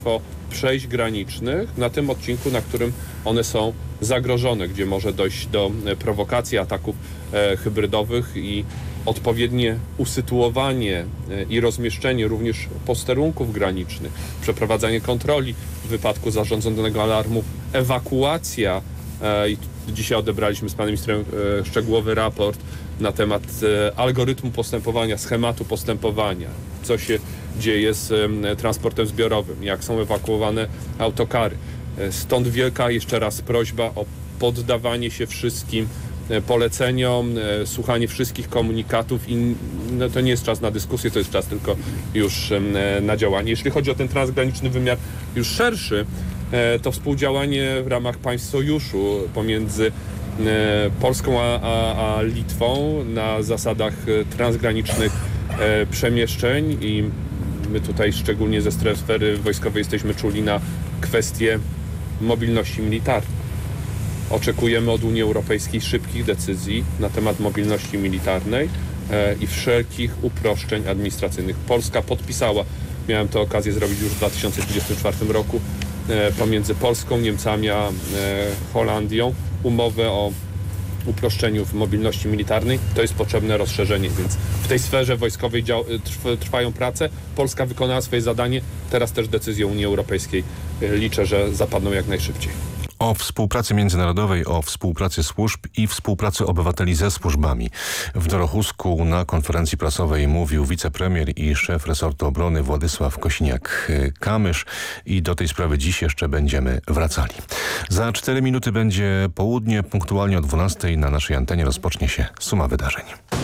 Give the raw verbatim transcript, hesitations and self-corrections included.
przejść granicznych na tym odcinku, na którym one są zagrożone, gdzie może dojść do prowokacji, ataków e, hybrydowych i odpowiednie usytuowanie e, i rozmieszczenie również posterunków granicznych, przeprowadzanie kontroli w wypadku zarządzonego alarmu, ewakuacja. E, i dzisiaj odebraliśmy z panem ministrem e, szczegółowy raport na temat e, algorytmu postępowania, schematu postępowania, co się dzieje z e, transportem zbiorowym, jak są ewakuowane autokary. E, stąd wielka jeszcze raz prośba o poddawanie się wszystkim e, poleceniom, e, słuchanie wszystkich komunikatów i no, to nie jest czas na dyskusję, to jest czas tylko już e, na działanie. Jeśli chodzi o ten transgraniczny wymiar już szerszy, e, to współdziałanie w ramach państw sojuszu pomiędzy Polską a, a, a Litwą na zasadach transgranicznych e, przemieszczeń i my tutaj szczególnie ze sfery wojskowej jesteśmy czuli na kwestię mobilności militarnej. Oczekujemy od Unii Europejskiej szybkich decyzji na temat mobilności militarnej e, i wszelkich uproszczeń administracyjnych. Polska podpisała, miałem tę okazję zrobić już w dwa tysiące dwudziestym czwartym roku, e, pomiędzy Polską, Niemcami a e, Holandią umowę o uproszczeniu w mobilności militarnej. To jest potrzebne rozszerzenie, więc w tej sferze wojskowej dział, trwają prace. Polska wykonała swoje zadanie. Teraz też decyzje Unii Europejskiej liczę, że zapadną jak najszybciej. O współpracy międzynarodowej, o współpracy służb i współpracy obywateli ze służbami. W Dorochusku na konferencji prasowej mówił wicepremier i szef resortu obrony Władysław Kosiniak-Kamysz i do tej sprawy dziś jeszcze będziemy wracali. Za cztery minuty będzie południe, punktualnie o dwunastej na naszej antenie rozpocznie się suma wydarzeń.